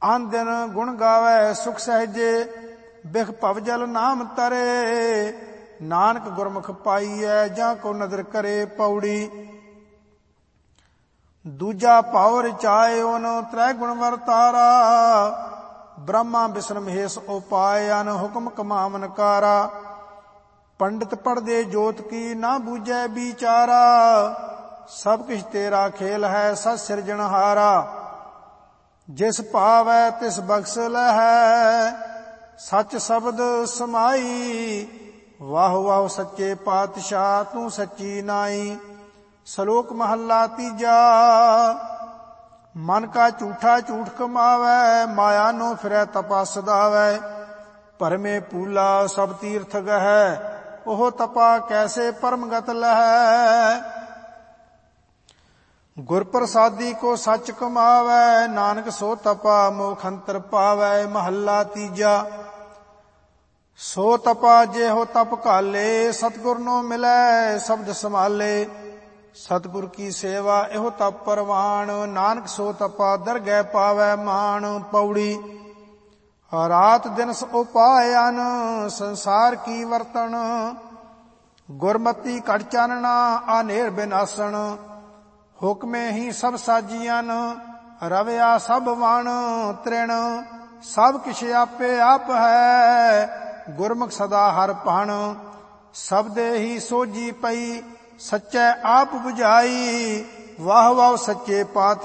ਆਨ ਦਿਨ ਗੁਣ ਗਾਵੈ ਸੁਖ ਸਹਿਜੇ, ਬਿਖ ਭਵ ਜਲ ਨਾਮ ਤਰੇ। ਨਾਨਕ ਗੁਰਮੁਖ ਪਾਈਐ ਜਾਂ ਕੋ ਨਦਰ ਕਰੇ। ਪੌੜੀ। ਦੂਜਾ ਭਾਉ ਰਚਾਇਓਨ ਤ੍ਰੈ ਗੁਣ ਵਰਤਾਰਾ। ਬ੍ਰਹਮਾ ਬਿਸ਼ਨ ਮਹੇਸ਼ ਉਪਾਇਨ, ਹੁਕਮ ਕਮਾਵਨ ਕਾਰਾ। ਪੰਡਿਤ ਪੜ੍ਹਦੇ ਜੋਤ ਕੀ ਨਾ ਬੂਝੈ ਵਿਚਾਰਾ। ਸਭ ਕਿਛ ਤੇਰਾ ਖੇਲ ਹੈ ਸਤ ਸਿਰਜਣਹਾਰਾ। ਜਿਸ ਭਾਵੈ ਤਿਸ ਬਖਸ਼ ਲਹੈ, ਸੱਚ ਸ਼ਬਦ ਸਮਾਈ। ਵਾਹ ਵਾਹ ਸੱਚੇ ਪਾਤਸ਼ਾਹ ਤੂੰ ਸੱਚੀ ਨਾਈ। ਸ਼ਲੋਕ ਮਹੱਲਾ ਤੀਜਾ। ਮਨ ਕਾ ਝੂਠਾ ਝੂਠ ਕਮਾਵੈ, ਮਾਇਆ ਨੋ ਫਿਰੈ ਤਪਾ ਸਦਾਵੈ। ਭਰਮੇ ਪੂਲਾ ਸਭ ਤੀਰਥ ਗਹੈ, ਉਹ ਤਪਾ ਕੈਸੇ ਪਰਮਗਤ ਲਹੈ। ਗੁਰ ਪ੍ਰਸਾਦੀ ਕੋ ਸੱਚ ਕਮਾਵੈ, ਨਾਨਕ ਸੋ ਤਪਾ ਮੋਖ ਅੰਤਰ ਪਾਵੈ। ਮਹੱਲਾ ਤੀਜਾ। ਸੋ ਤਪਾ ਜਿਹੋ ਤਪ ਘਾਲੇ, ਸਤਿਗੁਰ ਨੋ ਮਿਲੈ ਸ਼ਬਦ ਸੰਭਾਲੇ। ਸਤਿਗੁਰ ਕੀ ਸੇਵਾ ਇਹੋ ਤਪ ਪਰਵਾਣ, ਨਾਨਕ ਸੋ ਤਪਾ ਦਰਗਹਿ ਪਾਵੈ ਮਾਣ। ਪੌੜੀ। ਰਾਤ ਦਿਨਸ ਉਪਾਇਨ, ਸੰਸਾਰ ਕੀ ਵਰਤਣ। ਗੁਰਮਤੀ ਘਟ ਚਾਨਣਾ, ਆਨੇਰ ਬਿਨਾਸਣ। ਹੁਕਮੇ ਹੀ ਸਭ ਸਾਜੀਆਂ, ਰਵਿਆ ਸਭ ਵਣ ਤ੍ਰਿਣ। ਸਭ ਕਿਛ ਆਪੇ ਆਪ ਹੈ, ਗੁਰਮੁਖ ਸਦਾ ਹਰ ਭਣ। ਸਬਦੇ ਹੀ ਸੋਝੀ ਪਈ, ਸੱਚੈ ਆਪ ਬੁਝਾਈ। ਵਾਹ ਵਾਹ ਸੱਚੇ ਪਾਤਸ਼ਾਹ